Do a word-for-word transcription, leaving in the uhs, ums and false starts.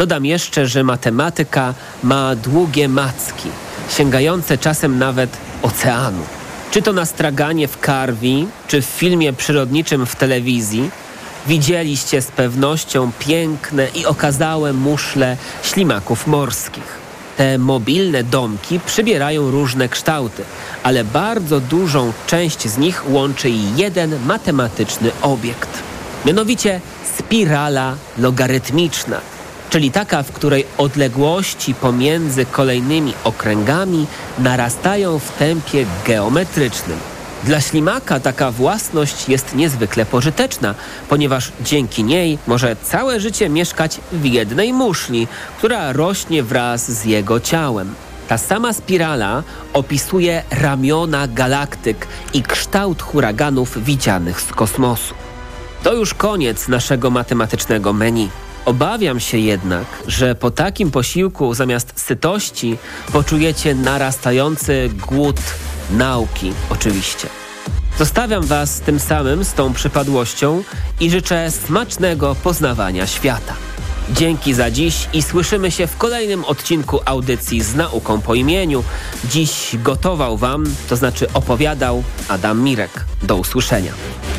Dodam jeszcze, że matematyka ma długie macki, sięgające czasem nawet oceanu. Czy to na straganie w Karwi, czy w filmie przyrodniczym w telewizji, widzieliście z pewnością piękne i okazałe muszle ślimaków morskich. Te mobilne domki przybierają różne kształty, ale bardzo dużą część z nich łączy jeden matematyczny obiekt. Mianowicie spirala logarytmiczna, czyli taka, w której odległości pomiędzy kolejnymi okręgami narastają w tempie geometrycznym. Dla ślimaka taka własność jest niezwykle pożyteczna, ponieważ dzięki niej może całe życie mieszkać w jednej muszli, która rośnie wraz z jego ciałem. Ta sama spirala opisuje ramiona galaktyk i kształt huraganów widzianych z kosmosu. To już koniec naszego matematycznego menu. Obawiam się jednak, że po takim posiłku zamiast sytości poczujecie narastający głód nauki, oczywiście. Zostawiam Was tym samym z tą przypadłością i życzę smacznego poznawania świata. Dzięki za dziś i słyszymy się w kolejnym odcinku audycji z nauką po imieniu. Dziś gotował Wam, to znaczy opowiadał Adam Mirek. Do usłyszenia.